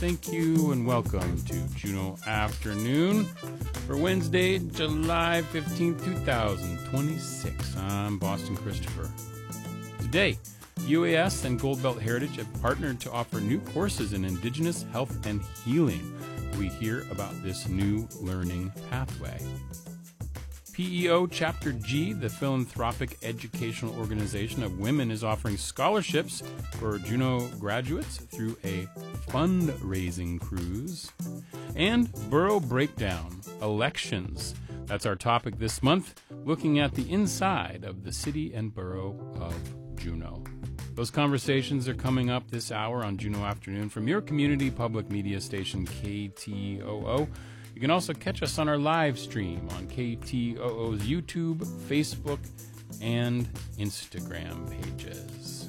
Thank you and welcome to Juneau Afternoon for Wednesday, July 15th, 2026. I'm Boston Christopher. Today, UAS and Gold Belt Heritage have partnered to offer new courses in Indigenous health and healing. We hear about this new learning pathway. PEO Chapter G, the philanthropic educational organization of women, is offering scholarships for Juneau graduates through a fundraising cruise. And Borough Breakdown, elections. That's our topic this month, looking at the inside of the city and borough of Juneau. Those conversations are coming up this hour on Juneau Afternoon from your community public media station, KTOO. You can also catch us on our live stream on KTOO's YouTube, Facebook, and Instagram pages.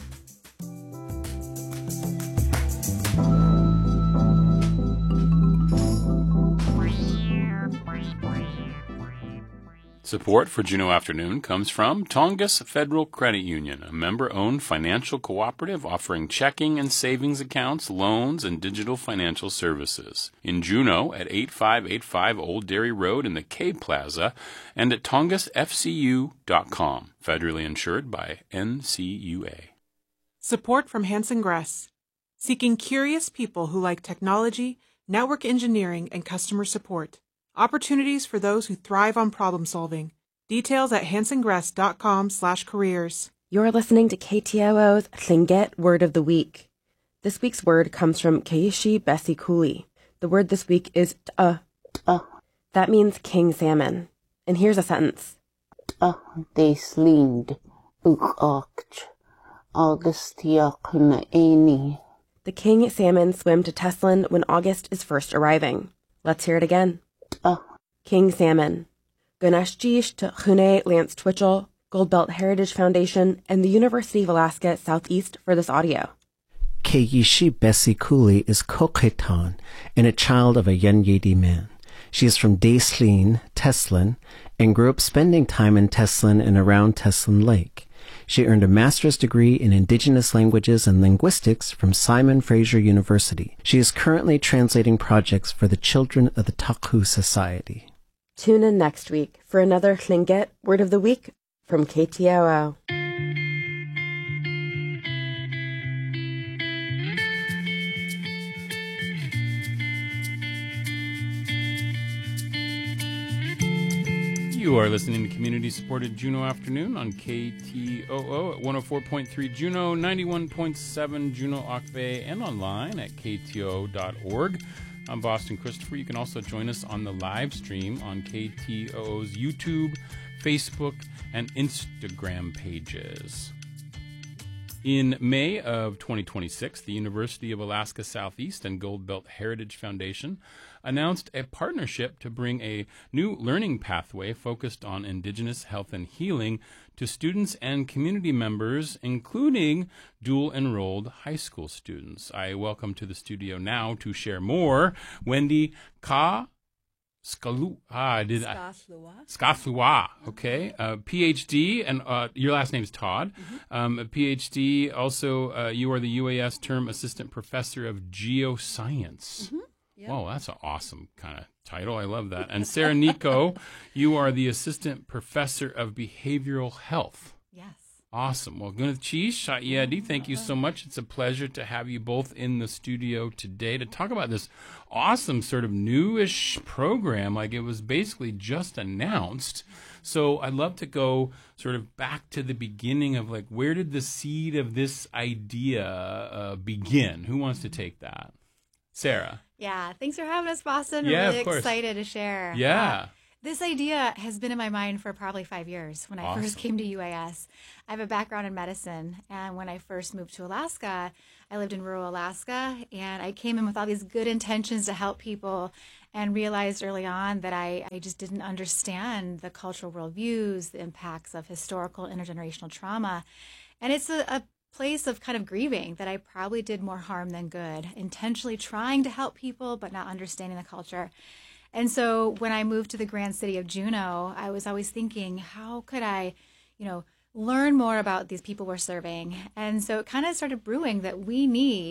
Support for Juneau Afternoon comes from Tongass Federal Credit Union, a member-owned financial cooperative offering checking and savings accounts, loans, and digital financial services. In Juneau at 8585 Old Dairy Road in the K Plaza and at tongassfcu.com. Federally insured by NCUA. Support from Hanson Gress, seeking curious people who like technology, network engineering, and customer support. Opportunities for those who thrive on problem solving. Details at hansongress.com/careers. You're listening to KTOO's Tlingit Word of the Week. This week's word comes from Keishi Bessie Cooley. The word this week is t'ah. That means king salmon. And here's a sentence. They slinged ukocht Augustiakuna Eni. The king salmon swim to Teslin when August is first arriving. Let's hear it again. King salmon. Ganeshjish to Hune Lance Twitchell, Gold Belt Heritage Foundation, and the University of Alaska Southeast for this audio. Keishi Bessie Cooley is Kokhetan and a child of a Yenyedi man. She is from Daislin, Teslin, and grew up spending time in Teslin and around Teslin Lake. She earned a master's degree in Indigenous Languages and Linguistics from Simon Fraser University. She is currently translating projects for the children of the Taku Society. Tune in next week for another Tlingit Word of the Week from KTOO. You are listening to community-supported Juneau Afternoon on KTOO at 104.3 Juneau, 91.7 Juneau Octave, and online at ktoo.org. I'm Boston Christopher. You can also join us on the live stream on KTOO's YouTube, Facebook, and Instagram pages. In May of 2026, the University of Alaska Southeast and Gold Belt Heritage Foundation announced a partnership to bring a new learning pathway focused on Indigenous health and healing to students and community members, including dual-enrolled high school students. I welcome to the studio now to share more Wendy Skathua, okay, PhD, and your last name is Todd. A PhD, also you are the UAS Term Assistant Professor of Geoscience. Yep. Whoa, that's an awesome kind of title. I love that. And Sarah Nico, you are the Assistant Professor of Behavioral Health. Yes. Awesome. Well, Gunachish, Yadi, thank you so much. It's a pleasure to have you both in the studio today to talk about this awesome sort of newish program. Like, it was basically just announced. So I'd love to go sort of back to the beginning of, like, where did the seed of this idea begin? Who wants to take that? Sarah. Yeah, thanks for having us, Boston. Yeah, I'm really of course. Excited to share. Yeah. This idea has been in my mind for probably 5 years when I first came to UAS. I have a background in medicine, and when I first moved to Alaska, I lived in rural Alaska, and I came in with all these good intentions to help people and realized early on that I just didn't understand the cultural worldviews, the impacts of historical intergenerational trauma. And it's a place of kind of grieving that I probably did more harm than good, intentionally trying to help people but not understanding the culture. And so when I moved to the grand city of Juneau, I was always thinking, how could I, learn more about these people we're serving? And so it kind of started brewing that we need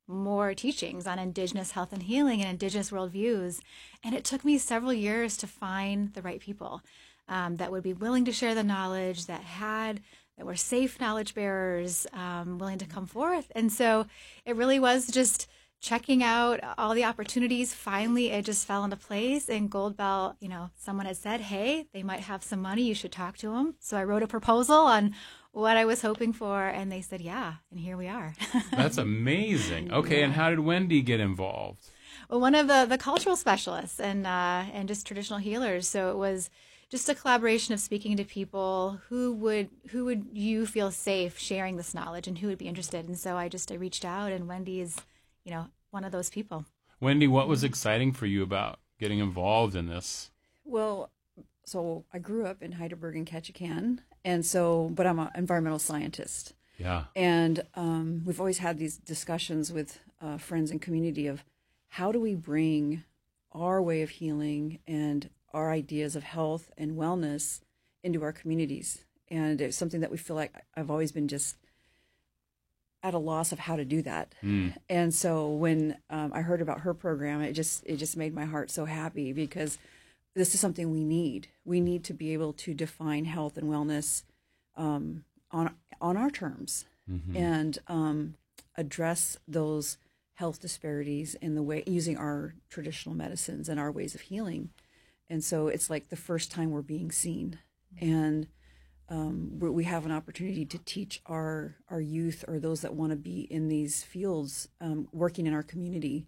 more teachings on Indigenous health and healing and Indigenous worldviews. And it took me several years to find the right people that would be willing to share the knowledge, that were safe knowledge bearers, willing to come forth. And so it really was just checking out all the opportunities. Finally, it just fell into place. And Gold Belt, someone had said, hey, they might have some money. You should talk to them. So I wrote a proposal on what I was hoping for, and they said, yeah, and here we are. That's amazing. Okay, yeah. And how did Wendy get involved? Well, one of the cultural specialists and just traditional healers. So it was just a collaboration of speaking to people who would you feel safe sharing this knowledge and who would be interested. And so I reached out, and Wendy is, one of those people. Wendy, what was exciting for you about getting involved in this? Well, so I grew up in Heidelberg and Ketchikan, but I'm an environmental scientist. Yeah. And we've always had these discussions with friends and community of how do we bring our way of healing and our ideas of health and wellness into our communities. And it's something that we feel like I've always been just at a loss of how to do that. And so when I heard about her program, it just made my heart so happy, because this is something we need. We need to be able to define health and wellness on our terms, and address those health disparities in the way using our traditional medicines and our ways of healing. And so it's like the first time we're being seen, and we have an opportunity to teach our youth, or those that want to be in these fields, working in our community,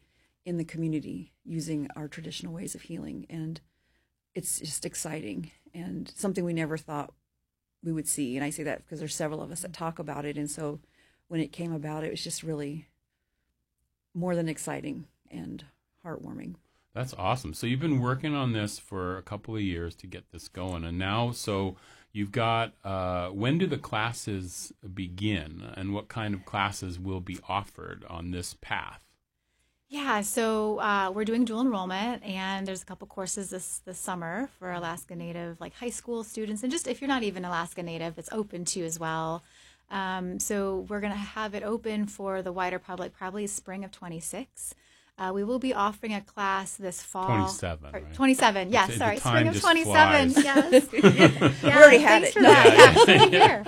using our traditional ways of healing. And it's just exciting and something we never thought we would see. And I say that because there's several of us that talk about it. And so when it came about, it was just really more than exciting and heartwarming. That's awesome. So you've been working on this for a couple of years to get this going. And now, so you've got, when do the classes begin, and what kind of classes will be offered on this path? Yeah, so we're doing dual enrollment, and there's a couple courses this summer for Alaska Native, like high school students, and just if you're not even Alaska Native, it's open to as well. So we're going to have it open for the wider public probably spring of 26. We will be offering a class this fall. 27, right? 27, yes, sorry. Spring of 27, flies. Yes. We already had it. Yeah.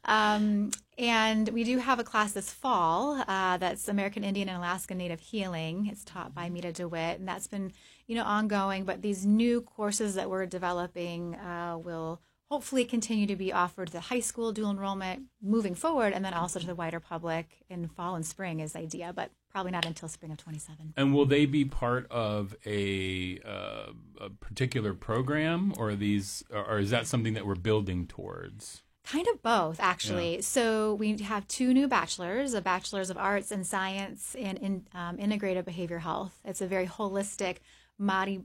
And we do have a class this fall that's American Indian and Alaska Native Healing. It's taught by Mita DeWitt, and that's been, ongoing. But these new courses that we're developing will hopefully continue to be offered to high school dual enrollment moving forward, and then also to the wider public in fall and spring is the idea, but probably not until spring of 27. And will they be part of a particular program, or is that something that we're building towards? Kind of both, actually. Yeah. So we have two new bachelors, a Bachelor's of Arts and Science in Integrative Behavioral Health. It's a very holistic body,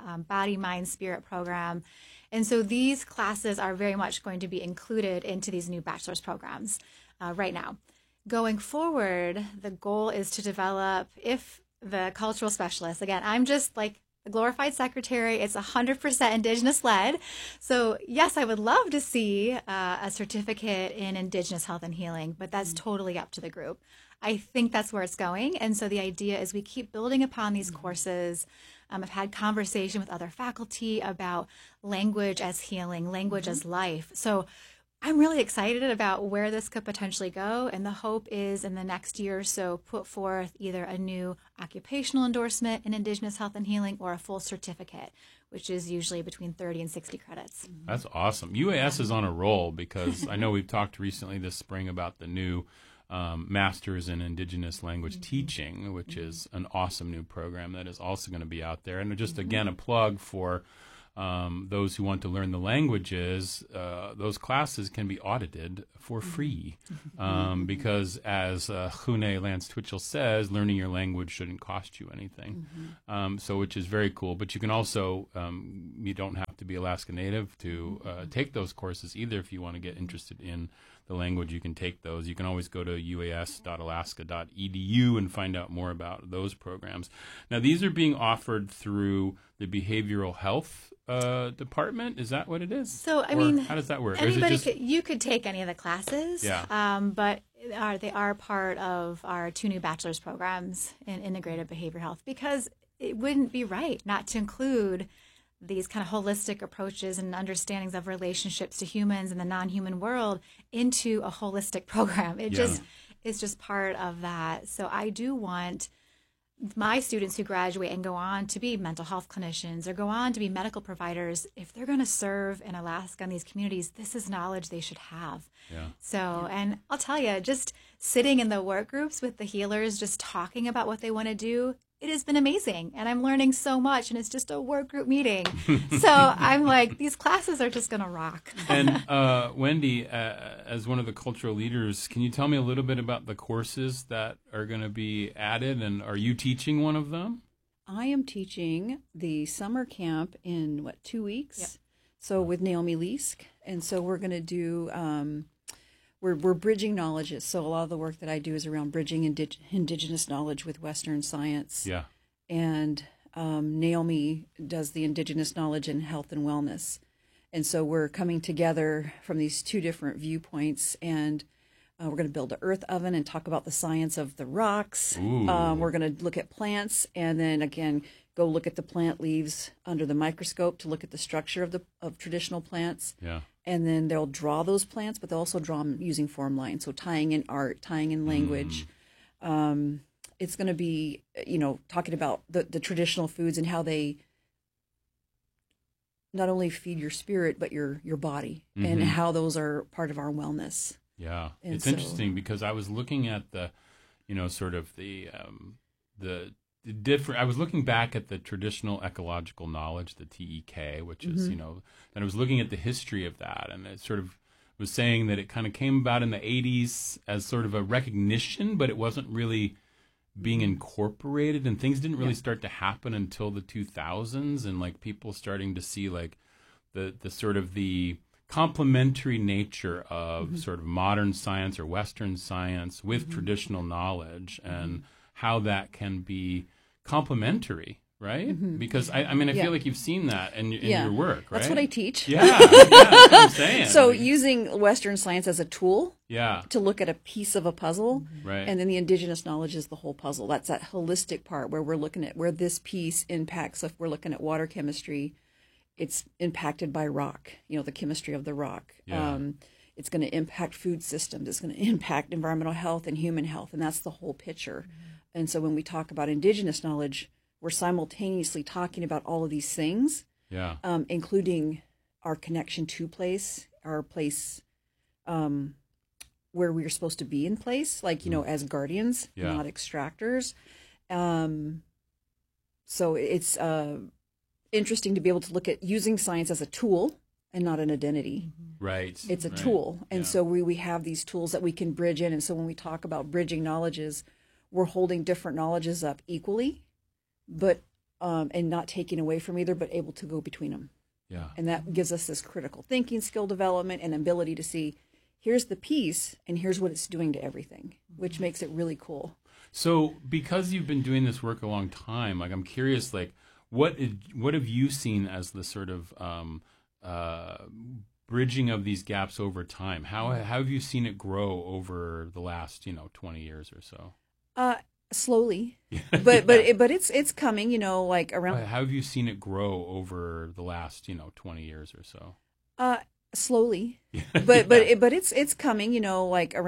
mind, spirit program. And so these classes are very much going to be included into these new bachelor's programs right now. Going forward, the goal is to develop, if the cultural specialist, again, I'm just like the glorified secretary, it's 100% Indigenous led. So yes, I would love to see a certificate in Indigenous health and healing, but that's totally up to the group. I think that's where it's going. And so the idea is we keep building upon these courses. I've had conversation with other faculty about language as healing, language as life. So I'm really excited about where this could potentially go. And the hope is in the next year or so, put forth either a new occupational endorsement in Indigenous health and healing or a full certificate, which is usually between 30 and 60 credits. That's awesome. UAS is on a roll, because I know we've talked recently this spring about the new Masters in Indigenous Language Teaching, which is an awesome new program that is also going to be out there. And just again, a plug for those who want to learn the languages. Those classes can be audited for free, because as Hune Lance Twitchell says, learning your language shouldn't cost you anything. So which is very cool. But you can also, you don't have to be Alaska Native to take those courses either. If you want to get interested in the language, you can take those. You can always go to uas.alaska.edu and find out more about those programs. Now, these are being offered through the behavioral health department. Is that what it is? So, I mean, how does that work? Anybody you could take any of the classes. Yeah. But They are part of our 2 new bachelor's programs in integrative behavior health, because it wouldn't be right not to include these kind of holistic approaches and understandings of relationships to humans and the non-human world into a holistic program. It's just part of that. So I do want my students who graduate and go on to be mental health clinicians or go on to be medical providers, if they're going to serve in Alaska in these communities, this is knowledge they should have. Yeah. So, and I'll tell you, just sitting in the work groups with the healers, just talking about what they want to do, it has been amazing. And I'm learning so much, and it's just a work group meeting. So I'm like, these classes are just going to rock. And Wendy, as one of the cultural leaders, can you tell me a little bit about the courses that are going to be added, and are you teaching one of them? I am teaching the summer camp in, 2 weeks? Yep. So with Naomi Leask. And so we're going to do, we're bridging knowledges. So a lot of the work that I do is around bridging indigenous knowledge with Western science. Yeah. And Naomi does the indigenous knowledge in health and wellness. And so we're coming together from these 2 different viewpoints, and we're going to build an earth oven and talk about the science of the rocks. We're going to look at plants, and then again, go look at the plant leaves under the microscope to look at the structure of traditional plants. Yeah. And then they'll draw those plants, but they'll also draw them using form lines. So tying in art, tying in language. It's going to be, talking about the traditional foods and how they not only feed your spirit, but your body, and how those are part of our wellness. Yeah. And it's interesting because I was looking at the different, I was looking back at the traditional ecological knowledge, the TEK, which is, and I was looking at the history of that, and it sort of was saying that it kind of came about in the 80s as sort of a recognition, but it wasn't really being incorporated, and things didn't really start to happen until the 2000s, and like people starting to see like the sort of the complementary nature of sort of modern science or Western science with traditional knowledge, and how that can be complementary, right? Because I feel like you've seen that in your work, right? That's what I teach. Yeah, that's what I'm saying. So using Western science as a tool to look at a piece of a puzzle, right? And then the indigenous knowledge is the whole puzzle. That's that holistic part where we're looking at where this piece impacts. So if we're looking at water chemistry, it's impacted by rock, the chemistry of the rock. Yeah. It's going to impact food systems. It's going to impact environmental health and human health, and that's the whole picture. And so when we talk about indigenous knowledge, we're simultaneously talking about all of these things, including our connection to place, our place where we're supposed to be in place, like, as guardians, not extractors. So it's interesting to be able to look at using science as a tool and not an identity. Right. It's a tool. And so we have these tools that we can bridge in. And so when we talk about bridging knowledges, we're holding different knowledges up equally, but and not taking away from either, but able to go between them. Yeah. And that gives us this critical thinking, skill development, and ability to see, here's the piece, and here's what it's doing to everything, which makes it really cool. So because you've been doing this work a long time, like I'm curious, like what have you seen as the sort of bridging of these gaps over time? How have you seen it grow over the last 20 years or so? Slowly, but it's coming. Like around. How have you seen it grow over the last 20 years or so? Slowly, but it's coming. Like around.